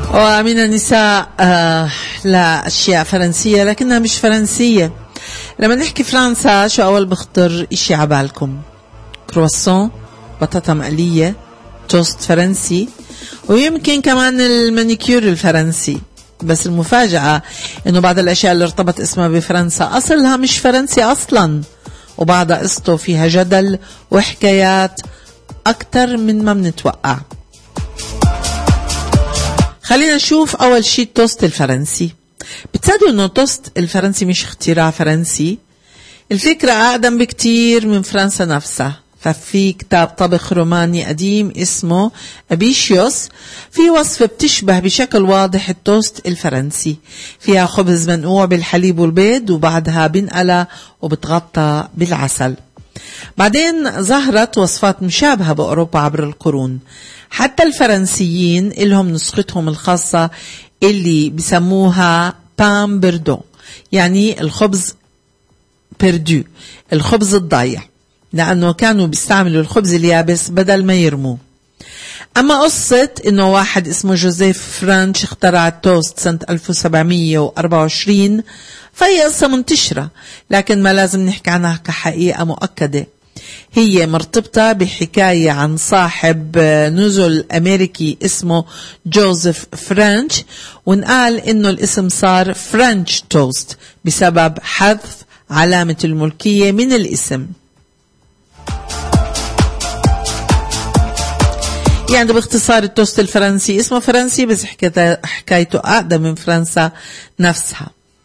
ومن النساء لا أشياء فرنسية لكنها مش فرنسية. لما نحكي فرنسا شو أول بخطر إشي عبالكم؟ كرواسون، بطاطا مقلية، توست فرنسي، ويمكن كمان المانيكير الفرنسي. بس المفاجأة إنه بعض الأشياء اللي ارتبط اسمها بفرنسا أصلها مش فرنسي أصلا، وبعضها قصته فيها جدل وحكايات أكتر من ما بنتوقع. خلينا نشوف أول شيء التوست الفرنسي. بتصدقوا إنه التوست الفرنسي مش اختراع فرنسي؟ الفكرة أقدم بكتير من فرنسا نفسها. ففي كتاب طبخ روماني قديم اسمه أبيشيوس في وصفة بتشبه بشكل واضح التوست الفرنسي. فيها خبز منقوع بالحليب والبيض وبعدها بنقلى وبتغطى بالعسل. بعدين ظهرت وصفات مشابهة بأوروبا عبر القرون. حتى الفرنسيين إلهم نسختهم الخاصة اللي بسموها بان بردو، يعني الخبز بردو، الخبز الضايع، لأنه كانوا بيستعملوا الخبز اليابس بدل ما يرموه. أما قصة إنه واحد اسمه جوزيف فرانش اخترع التوست سنة 1724 فهي قصة منتشرة، لكن ما لازم نحكي عنها كحقيقة مؤكدة. هي مرتبطة بحكاية عن صاحب نزل أمريكي اسمه جوزيف فرانش، ونقال إنه الاسم صار فرنش توست بسبب حذف علامة الملكية من الاسم. يعني باختصار التوست الفرنسي اسمه فرنسي بس حكايته أقدم من فرنسا نفسها.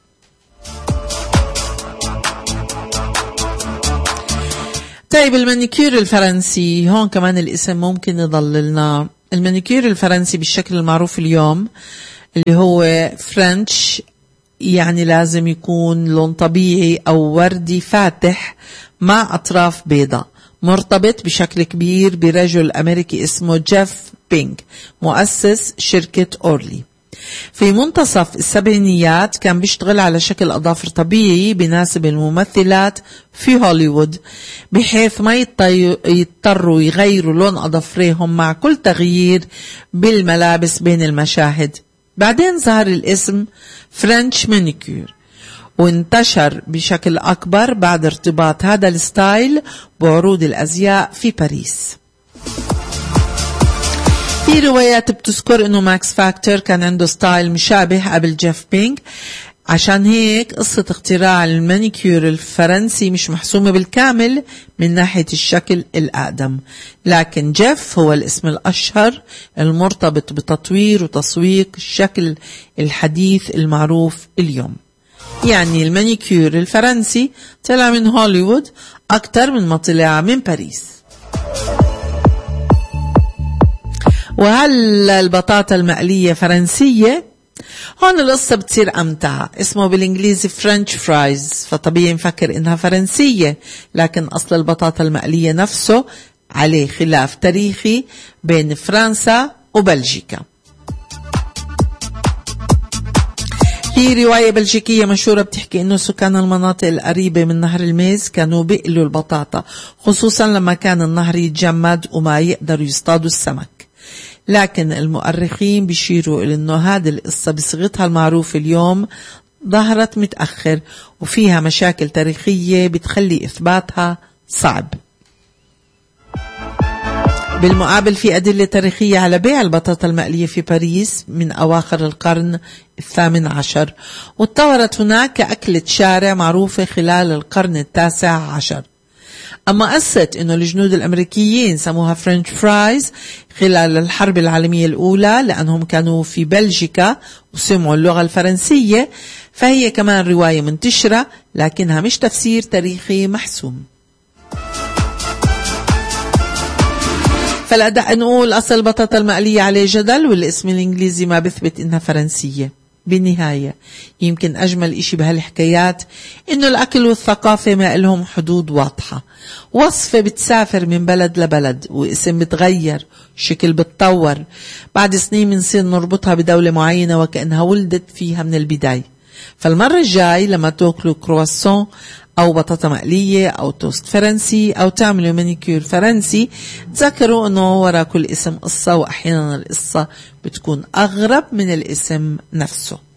طيب المانيكير الفرنسي، هون كمان الاسم ممكن يضللنا. المانيكير الفرنسي بالشكل المعروف اليوم اللي هو فرنش، يعني لازم يكون لون طبيعي أو وردي فاتح مع أطراف بيضاء، مرتبط بشكل كبير برجل أمريكي اسمه جيف بينك مؤسس شركة أورلي. في منتصف السبعينيات كان بيشتغل على شكل أظافر طبيعي بيناسب الممثلات في هوليوود، بحيث ما يضطروا يغيروا لون أظافرهم مع كل تغيير بالملابس بين المشاهد. بعدين ظهر الاسم فرنش مانيكير وانتشر بشكل أكبر بعد ارتباط هذا الستايل بعروض الأزياء في باريس. في روايات بتذكر انه ماكس فاكتور كان عنده ستايل مشابه قبل جيف بينك، عشان هيك قصة اختراع المانيكير الفرنسي مش محسومة بالكامل من ناحية الشكل الأقدم، لكن جيف هو الاسم الأشهر المرتبط بتطوير وتسويق الشكل الحديث المعروف اليوم. يعني المانيكير الفرنسي طلع من هوليوود أكتر من ما طلع من باريس. وهل البطاطا المقلية فرنسية؟ هون القصة بتصير أمتع. اسمه بالإنجليزي فرنش فرايز، فطبيعي نفكر إنها فرنسية، لكن أصل البطاطا المقلية نفسه عليه خلاف تاريخي بين فرنسا وبلجيكا. في رواية بلجيكية مشهورة بتحكي إنه سكان المناطق القريبة من نهر الميز كانوا بيقلوا البطاطا، خصوصا لما كان النهر يتجمد وما يقدروا يصطادوا السمك. لكن المؤرخين بيشيروا إلى إنه هذه القصة بصيغتها المعروفة اليوم ظهرت متأخر وفيها مشاكل تاريخية بتخلي إثباتها صعب. بالمقابل في أدلة تاريخية على بيع البطاطا المقلية في باريس من أواخر القرن 18، واتطورت هناك كأكلة شارع معروفة خلال القرن 19. أما قصة إنه الجنود الأمريكيين سموها فرنش فرايز خلال الحرب العالمية الأولى لأنهم كانوا في بلجيكا وسمعوا اللغة الفرنسية، فهي كمان رواية منتشرة لكنها مش تفسير تاريخي محسوم. فالأداء نقول أصل البطاطا المقلية عليه جدل، والاسم الإنجليزي ما بثبت إنها فرنسية. بالنهاية يمكن أجمل إشي بهالحكايات إنه الأكل والثقافة ما لهم حدود واضحة. وصفة بتسافر من بلد لبلد، واسم بتغير، شكل بتطور، بعد سنين بنصير نربطها بدولة معينة وكأنها ولدت فيها من البداية. فالمرة الجاي لما تاكلوا كرواسون أو بطاطا مقلية أو توست فرنسي أو تعملوا مانيكير فرنسي، تذكروا أنه وراء كل اسم قصة، وأحيانا القصة بتكون أغرب من الاسم نفسه.